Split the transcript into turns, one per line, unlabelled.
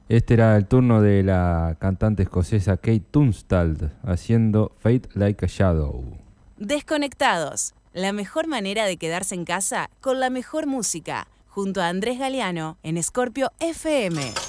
Este era el turno de la cantante escocesa Kate Tunstall haciendo Fade Like a Shadow.
Desconectados, la mejor manera de quedarse en casa con la mejor música, junto a Andrés Galeano en Scorpio FM.